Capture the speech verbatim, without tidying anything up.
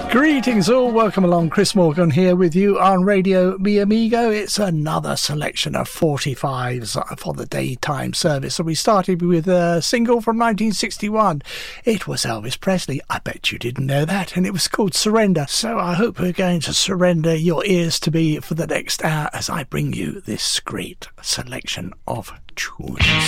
Greetings all, welcome along. Chris Morgan here with you on Radio Mi Amigo. It's another selection of forty-fives for the daytime service. So we started with a single from nineteen sixty-one. It was Elvis Presley. I bet you didn't know that. And it was called Surrender. So I hope we're going to surrender your ears to me for the next hour as I bring you this great selection of tunes.